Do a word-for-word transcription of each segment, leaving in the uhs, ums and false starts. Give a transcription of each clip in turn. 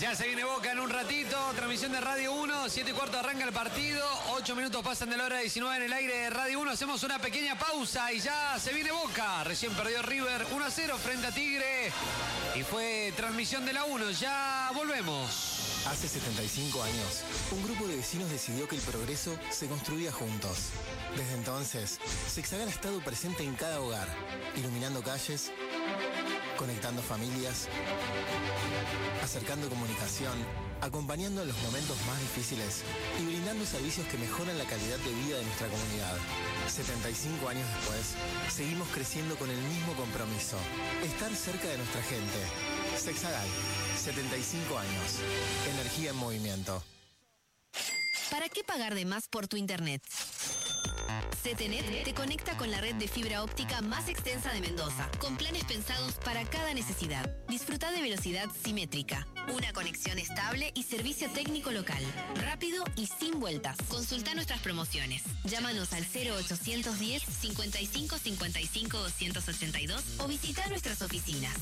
Ya se viene Boca en un ratito, transmisión de Radio uno, siete y cuarto arranca el partido, ocho minutos pasan de la hora diecinueve en el aire de Radio uno, hacemos una pequeña pausa y ya se viene Boca. Recién perdió River uno a cero frente a Tigre y fue transmisión de la uno, ya volvemos. Hace setenta y cinco años, un grupo de vecinos decidió que el progreso se construía juntos. Desde entonces, Sexagal ha estado presente en cada hogar, iluminando calles, conectando familias, acercando comunicación, acompañando en los momentos más difíciles y brindando servicios que mejoran la calidad de vida de nuestra comunidad. setenta y cinco años después, seguimos creciendo con el mismo compromiso, estar cerca de nuestra gente. Sexagal, setenta y cinco años. Energía en movimiento. ¿Para qué pagar de más por tu internet? CTNet te conecta con la red de fibra óptica más extensa de Mendoza, con planes pensados para cada necesidad. Disfruta de velocidad simétrica, una conexión estable y servicio técnico local, rápido y sin vueltas. Consulta nuestras promociones. Llámanos al cero ochocientos diez, cincuenta y cinco, cincuenta y cinco, doscientos ochenta y dos o visita nuestras oficinas.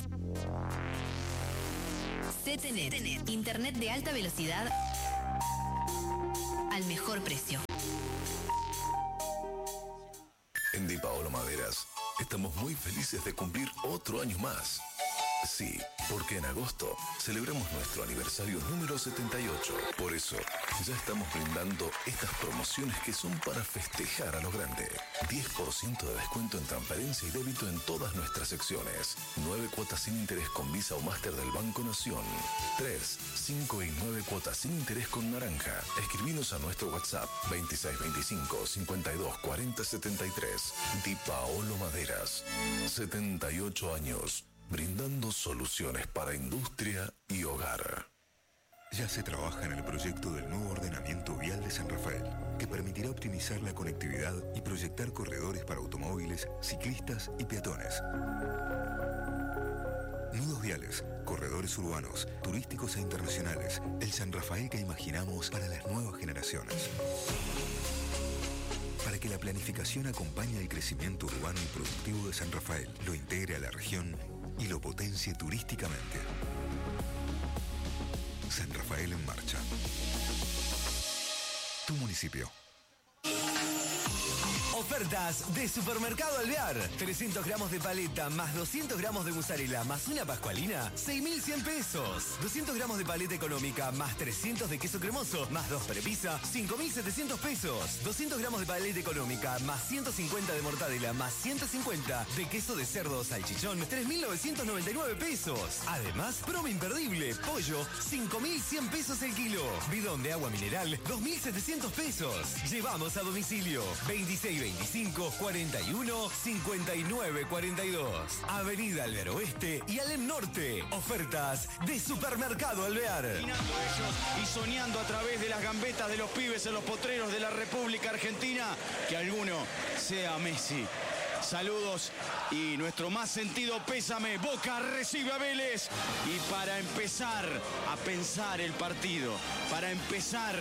CTNet, internet de alta velocidad al mejor precio. En Di Paolo Maderas estamos muy felices de cumplir otro año más. Sí, porque en agosto celebramos nuestro aniversario número setenta y ocho. Por eso, ya estamos brindando estas promociones que son para festejar a lo grande. diez por ciento de descuento en transferencia y débito en todas nuestras secciones. nueve cuotas sin interés con Visa o Master del Banco Nación. tres, cinco y nueve cuotas sin interés con Naranja. Escribinos a nuestro WhatsApp veintiséis veinticinco, cincuenta y dos, cuarenta, setenta y tres. Di Paolo Maderas. setenta y ocho años. Brindando soluciones para industria y hogar. Ya se trabaja en el proyecto del nuevo ordenamiento vial de San Rafael, que permitirá optimizar la conectividad y proyectar corredores para automóviles, ciclistas y peatones. Nudos viales, corredores urbanos, turísticos e internacionales, el San Rafael que imaginamos para las nuevas generaciones. Para que la planificación acompañe el crecimiento urbano y productivo de San Rafael, lo integre a la región y lo potencie turísticamente. San Rafael en marcha. Tu municipio. Ofertas de Supermercado Alvear. trescientos gramos de paleta más doscientos gramos de mozzarella más una pascualina, seis mil cien pesos. doscientos gramos de paleta económica más trescientos de queso cremoso más dos prepizza, cinco mil setecientos pesos. doscientos gramos de paleta económica más ciento cincuenta de mortadela más ciento cincuenta de queso de cerdo o salchichón, tres mil novecientos noventa y nueve pesos. Además, promo imperdible, pollo, cinco mil cien pesos el kilo. Bidón de agua mineral, dos mil setecientos pesos. Llevamos a domicilio. veintiséis veinticinco, cuarenta y uno, cincuenta y nueve cuarenta y dos. Avenida Alvear Oeste y Alem Norte. Ofertas de Supermercado Alvear. Ellos y soñando a través de las gambetas de los pibes en los potreros de la República Argentina, que alguno sea Messi. Saludos y nuestro más sentido pésame. Boca recibe a Vélez. Y para empezar a pensar el partido, para empezar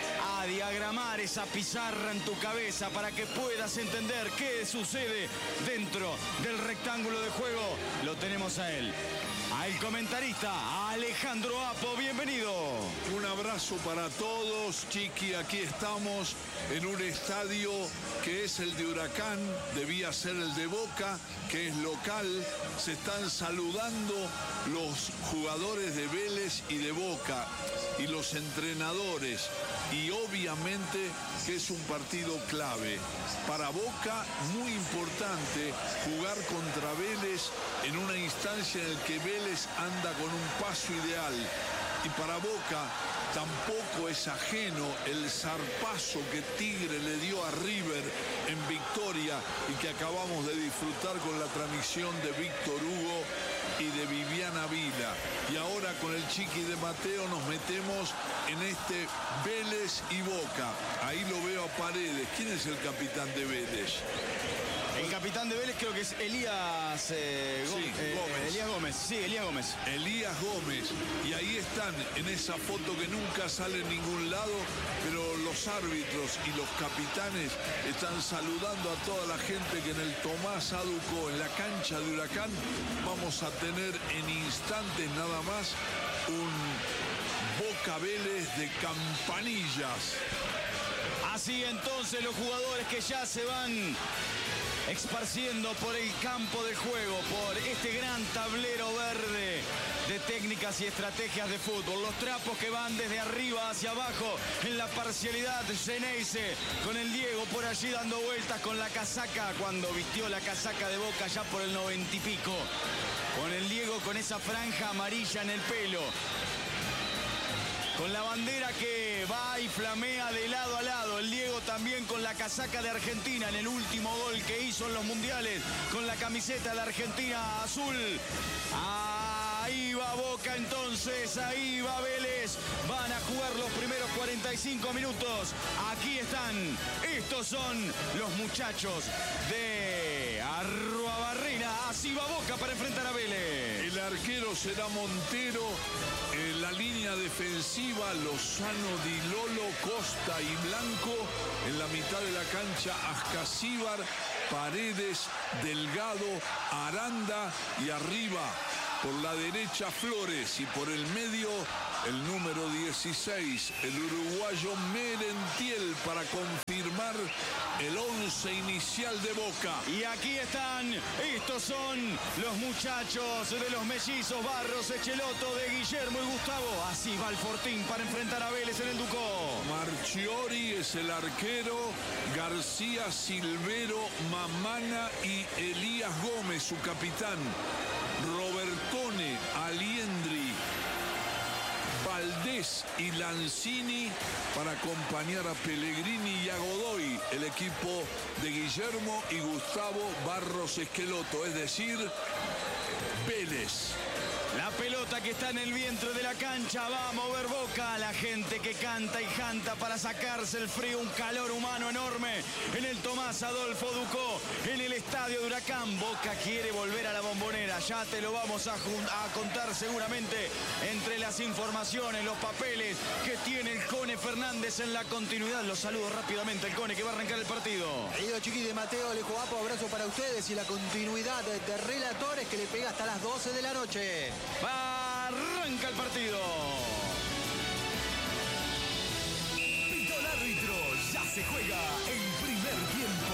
a diagramar esa pizarra en tu cabeza para que puedas entender qué sucede dentro del rectángulo de juego, lo tenemos a él, al comentarista, a Alejandro Apo. Bienvenido. Un abrazo para todos, Chiqui. Aquí estamos en un estadio que es el de Huracán, debía ser el de Boca, que es local. Se están saludando los jugadores de Vélez y de Boca y los entrenadores. Y obviamente que es un partido clave. Para Boca, muy importante jugar contra Vélez en una instancia en la que Vélez anda con un paso ideal. Y para Boca tampoco es ajeno el zarpazo que Tigre le dio a River en victoria y que acabamos de disfrutar con la transmisión de Víctor Hugo y de Viviana Vila. Y ahora con el Chiqui de Mateo nos metemos en este Vélez y Boca. Ahí lo veo a Paredes. ¿Quién es el capitán de Vélez? El capitán de Vélez creo que es Elías eh, Gómez. Sí, eh, Gómez. Elías Gómez. Sí, Elías Gómez. Elías Gómez. Y ahí están en esa foto que nunca sale en ningún lado, pero los árbitros y los capitanes están saludando a toda la gente que en el Tomás Aduco, en la cancha de Huracán, vamos a tener en instantes nada más un Boca Vélez de Campanillas. Así entonces los jugadores que ya se van esparciendo por el campo de juego, por este gran tablero verde de técnicas y estrategias de fútbol. Los trapos que van desde arriba hacia abajo en la parcialidad. Xeneize con el Diego por allí dando vueltas con la casaca, cuando vistió la casaca de Boca ya por el noventa y pico. Con el Diego con esa franja amarilla en el pelo. Con la bandera que va y flamea de lado a lado. El Diego también con la casaca de Argentina en el último gol que hizo en los mundiales. Con la camiseta de la Argentina azul. Ahí va Boca entonces, ahí va Vélez. Van a jugar los primeros cuarenta y cinco minutos. Aquí están, estos son los muchachos de Arruabarrena. Así va Boca para enfrentar a Vélez. El arquero será Montero. En la línea defensiva, Lozano, Di Lolo, Costa y Blanco. En la mitad de la cancha, Ascasíbar, Paredes, Delgado, Aranda y arriba, por la derecha, Flores y por el medio, el número dieciséis, el uruguayo Merentiel, para confirmar el once inicial de Boca. Y aquí están, estos son los muchachos de los mellizos Barros, Echeloto, de Guillermo y Gustavo. Así va el Fortín para enfrentar a Vélez en el Ducó. Marchiori es el arquero, García, Silvero, Mamana y Elías Gómez, su capitán. Robertone, Aliendri, Valdés y Lanzini para acompañar a Pellegrini y a Godoy, el equipo de Guillermo y Gustavo Barros Esqueloto, es decir, Vélez. La pelota que está en el vientre de la cancha va a mover Boca. La gente que canta y janta para sacarse el frío. Un calor humano enorme en el Tomás Adolfo Ducó, en el estadio de Huracán. Boca quiere volver a la Bombonera. Ya te lo vamos a, a contar seguramente entre las informaciones, los papeles que tiene el Cone Fernández en la continuidad. Los saludo rápidamente al Cone que va a arrancar el partido. Querido Chiqui de Mateo Lejoapo, abrazo para ustedes y la continuidad de, de relatores que le pega hasta las doce de la noche. Arranca el partido. Pito el árbitro, ya se juega el primer tiempo.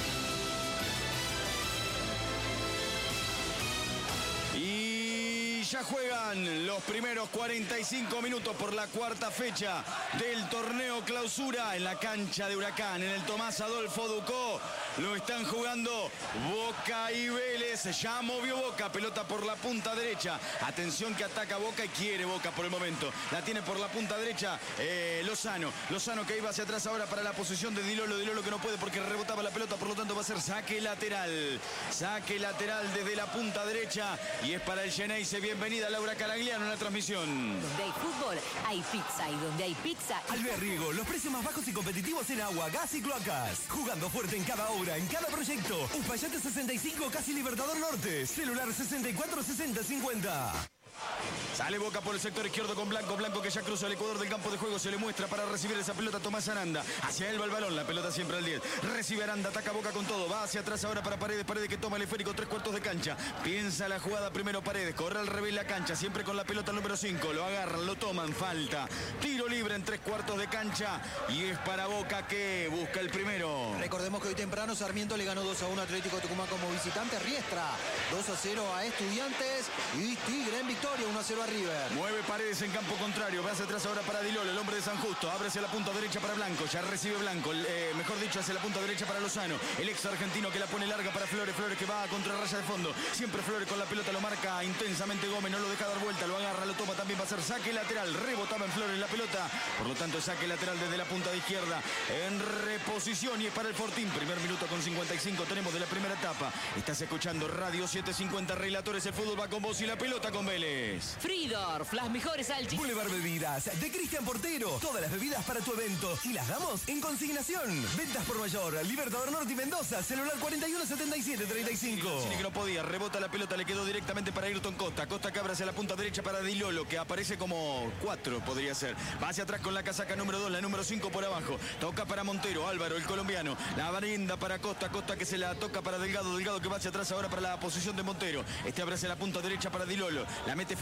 Y ya juegan los primeros cuarenta y cinco minutos por la cuarta fecha del torneo clausura en la cancha de Huracán, en el Tomás Adolfo Ducó. Lo están jugando Boca y Vélez. Ya movió Boca, pelota por la punta derecha. Atención que ataca Boca y quiere Boca por el momento. La tiene por la punta derecha eh, Lozano. Lozano que iba hacia atrás ahora para la posición de Di Lolo. Di Lolo que no puede porque rebotaba la pelota, por lo tanto va a ser saque lateral. Saque lateral desde la punta derecha y es para el Xeneize. Bienvenida Laura Calagliano en la transmisión. Donde hay fútbol, hay pizza y donde hay pizza... Alberriego, los precios más bajos y competitivos en agua, gas y cloacas. Jugando fuerte en cada obra, en cada proyecto. Uspallate sesenta y cinco, casi Libertador Norte. Celular sesenta y cuatro sesenta cincuenta. Sale Boca por el sector izquierdo con Blanco. Blanco que ya cruza el ecuador del campo de juego. Se le muestra para recibir esa pelota Tomás Aranda. Hacia él va el balón. La pelota siempre al diez. Recibe Aranda. Ataca Boca con todo. Va hacia atrás ahora para Paredes. Paredes que toma el esférico. Tres cuartos de cancha. Piensa la jugada primero Paredes. Corre al revés la cancha. Siempre con la pelota número cinco. Lo agarran. Lo toman. Falta. Tiro libre en tres cuartos de cancha. Y es para Boca que busca el primero. Recordemos que hoy temprano Sarmiento le ganó dos a uno a Atlético Tucumán como visitante. Riestra dos a cero a Estudiantes. Y Tigre en victoria uno a cero a River. Mueve Paredes en campo contrario. Va hacia atrás ahora para Di Lolo, el hombre de San Justo. Abre hacia la punta derecha para Blanco. Ya recibe Blanco. Eh, mejor dicho, hacia la punta derecha para Lozano. El ex argentino que la pone larga para Flores. Flores que va a contrarraya de fondo. Siempre Flores con la pelota. Lo marca intensamente Gómez. No lo deja dar vuelta. Lo agarra, lo toma. También va a ser saque lateral. Rebotaba en Flores la pelota. Por lo tanto, saque lateral desde la punta de izquierda. En reposición. Y es para el Fortín. Primer minuto con cincuenta y cinco. Tenemos de la primera etapa. Estás escuchando Radio setecientos cincuenta Relatores. El fútbol va con vos y la pelota con Vélez. Fridorf, las mejores salchichas. Boulevard Bebidas, de Cristian Portero. Todas las bebidas para tu evento. Y las damos en consignación. Ventas por mayor. Libertador Norte y Mendoza. Celular cuarenta y uno setenta y siete treinta y cinco. Cine que no podía. Rebota la pelota. Le quedó directamente para Ayrton Costa. Costa que abre hacia la punta derecha para Di Lolo, que aparece como cuatro, podría ser. Va hacia atrás con la casaca número dos. La número cinco por abajo. Toca para Montero. Álvaro, el colombiano. La brinda para Costa. Costa que se la toca para Delgado. Delgado que va hacia atrás ahora para la posición de Montero. Este abre hacia la punta derecha para Di Lolo. La mete filtrada hacia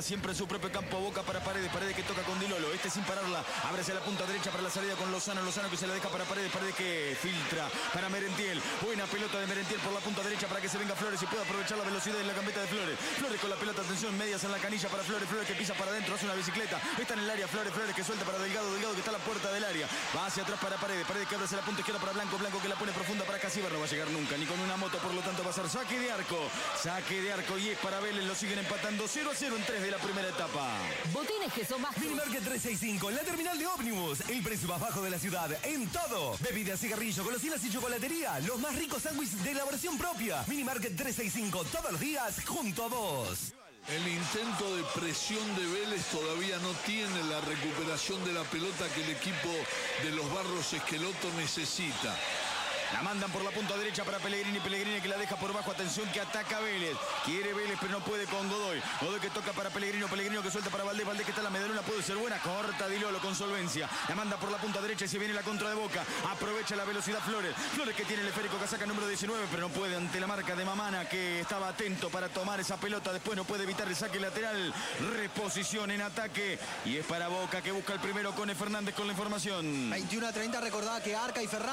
siempre en su propio campo. Boca para Paredes, Paredes que toca con Dilolo. Este sin pararla, abre hacia la punta derecha para la salida con Lozano. Lozano que se la deja para Paredes, Paredes que filtra para Merentiel. Buena pelota de Merentiel por la punta derecha para que se venga Flores y pueda aprovechar la velocidad de la gambeta de Flores. Flores con la pelota, atención, medias en la canilla para Flores. Flores que pisa para adentro, hace una bicicleta. Está en el área, Flores, Flores que suelta para Delgado. Delgado que está a la puerta del área. Va hacia atrás para Paredes. Paredes que abre hacia la punta izquierda para Blanco. Blanco que la pone profunda para Casíbar. No va a llegar nunca, ni con una moto, por lo tanto va a ser saque de arco. Saque de arco y es para Vélez. Lo siguen empatando cero a cero en tres de la primera etapa. Botines que son más... Minimarket trescientos sesenta y cinco, la terminal de ómnibus. El precio más bajo de la ciudad en todo. Bebidas, cigarrillos, golosinas y chocolatería. Los más ricos sándwiches de elaboración propia. Minimarket trescientos sesenta y cinco, todos los días junto a vos. El intento de presión de Vélez todavía no tiene la recuperación de la pelota que el equipo de los Barros Esqueloto necesita. La mandan por la punta derecha para Pellegrini. Pellegrini que la deja por bajo. Atención que ataca Vélez. Quiere Vélez pero no puede con Godoy. Godoy que toca para Pellegrino. Pellegrino que suelta para Valdés. Valdés que está en la medaluna. Puede ser buena. Corta Dilolo con solvencia. La manda por la punta derecha y se viene la contra de Boca. Aprovecha la velocidad Flores. Flores que tiene el esférico casaca número diecinueve. Pero no puede ante la marca de Mamana que estaba atento para tomar esa pelota. Después no puede evitar el saque lateral. Reposición en ataque. Y es para Boca que busca el primero. Cone Fernández con la información. veintiuno a treinta. Recordaba que Arca y Fernández